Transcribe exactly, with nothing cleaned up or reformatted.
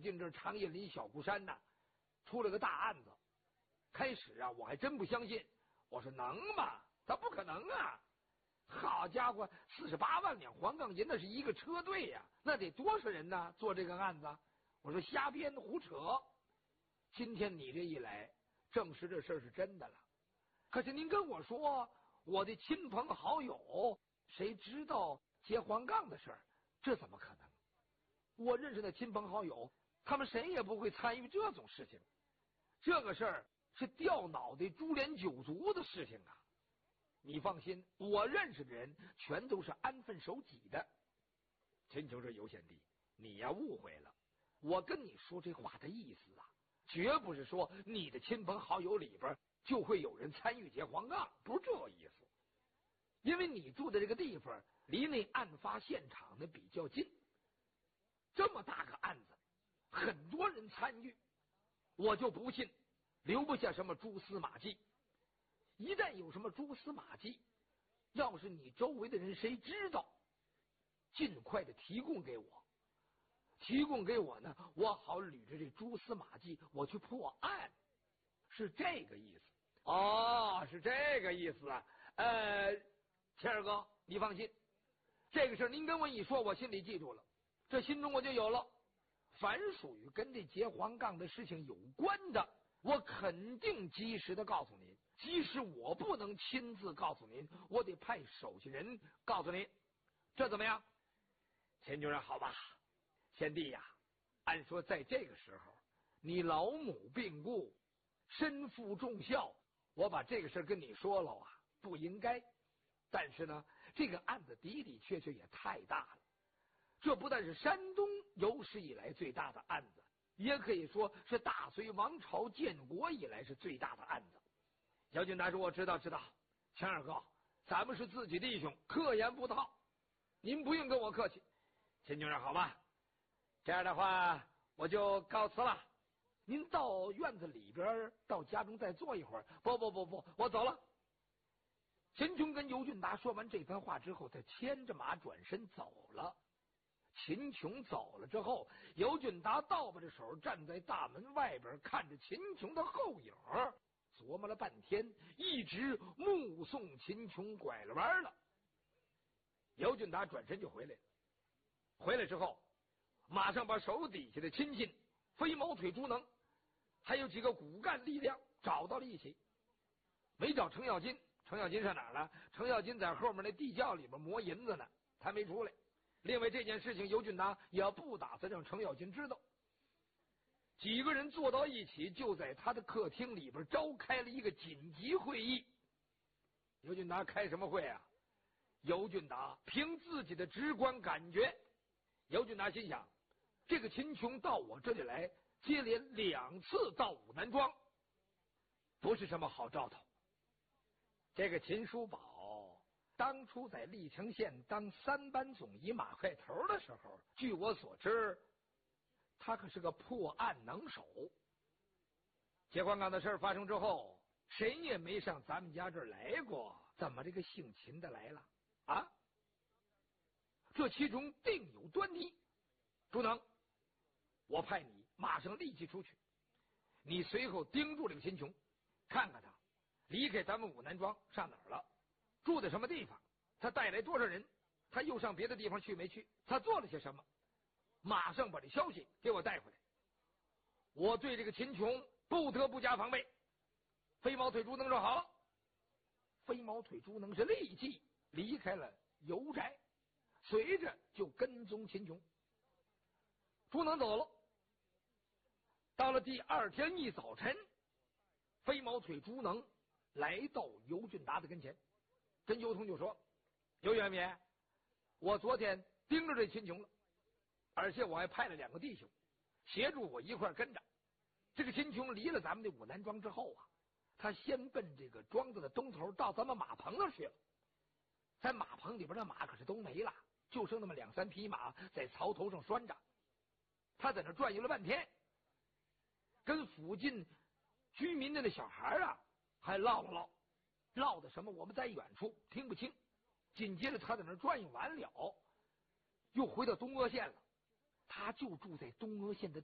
近这长叶林小孤山呢，出了个大案子。开始啊，我还真不相信，我说能吗？他不可能啊！好家伙，四十八万两黄杠银，那是一个车队呀、啊，那得多少人呢？做这个案子，我说瞎编胡扯。今天你这一来，证实这事儿是真的了。可是您跟我说，我的亲朋好友谁知道结黄杠的事儿？这怎么可能？我认识的亲朋好友，他们谁也不会参与这种事情。这个事儿是掉脑袋株连九族的事情啊！你放心，我认识的人全都是安分守己的。秦琼说：“尤贤弟，你呀误会了，我跟你说这话的意思啊，绝不是说你的亲朋好友里边就会有人参与结黄杠，不是这意思。因为你住的这个地方离那案发现场呢比较近，这么大个案子，很多人参与，我就不信留不下什么蛛丝马迹。一旦有什么蛛丝马迹，要是你周围的人谁知道，尽快的提供给我，提供给我呢，我好捋着这蛛丝马迹，我去破案，是这个意思。哦，是这个意思啊。呃，谦儿哥，你放心，这个事儿您跟我一说，我心里记住了，这心中我就有了。凡属于跟这结黄杠的事情有关的，我肯定及时的告诉您。即使我不能亲自告诉您，我得派手下人告诉您，这怎么样？钱军说：“好吧，贤弟呀，按说在这个时候，你老母病故，身负重孝，我把这个事跟你说了啊，不应该。但是呢，这个案子的的确确也太大了，这不但是山东有史以来最大的案子，也可以说是大隋王朝建国以来是最大的案子。”姚俊达说：“我知道知道，钱二哥，咱们是自己弟兄，客言不套，您不用跟我客气。”秦军说：“好吧，这样的话我就告辞了。您到院子里边，到家中再坐一会儿。”“不不不不，我走了。”秦琼跟尤俊达说完这番话之后，他牵着马转身走了。秦琼走了之后，尤俊达倒把着手站在大门外边，看着秦琼的后影，琢磨了半天，一直目送秦琼拐了弯了。尤俊达转身就回来了，回来之后马上把手底下的亲信飞毛腿朱能还有几个骨干力量找到了一起，没找程咬金。程咬金上哪儿了？程咬金在后面那地窖里边磨银子呢，他没出来。另外这件事情尤俊达也不打算让程咬金知道。几个人坐到一起，就在他的客厅里边召开了一个紧急会议。尤俊达开什么会啊？尤俊达凭自己的直观感觉，尤俊达心想，这个秦琼到我这里来，接连两次到武南庄，不是什么好兆头。这个秦叔宝当初在历城县当三班总医马块头的时候，据我所知，他可是个破案能手。结黄岗的事发生之后，谁也没上咱们家这儿来过，怎么这个姓秦的来了啊？这其中定有端倪。朱能，我派你马上立即出去，你随后盯住这个秦琼，看看他离开咱们武南庄上哪儿了，住在什么地方，他带来多少人，他又上别的地方去没去，他做了些什么，马上把这消息给我带回来。我对这个秦琼不得不加防备。飞毛腿朱能说好了。飞毛腿朱能是立即离开了游宅，随着就跟踪秦琼。朱能走了，到了第二天一早晨，飞毛腿朱能来到尤俊达的跟前，跟尤通就说：“尤元民，我昨天盯着这秦琼了，而且我还派了两个弟兄协助我一块跟着。这个秦琼离了咱们的武南庄之后啊，他先奔这个庄子的东头，到咱们马棚那儿去了。在马棚里边的马可是都没了，就剩那么两三匹马在槽头上拴着。他在那转悠了半天，跟附近居民的那小孩啊还唠了唠，唠的什么我们在远处听不清。紧接着他在那转悠完了，又回到东阿县了。他就住在东阿县的